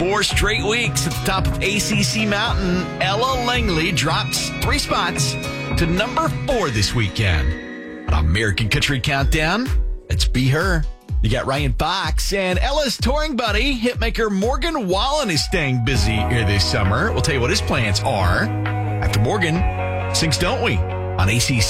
4 straight weeks at the top of ACC Mountain, Ella Langley drops 3 spots to number 4 this weekend. American Country Countdown, let's be her. You got Ryan Fox and Ella's touring buddy, hitmaker Morgan Wallen is staying busy here this summer. We'll tell you what his plans are after Morgan sings Don't We on ACC.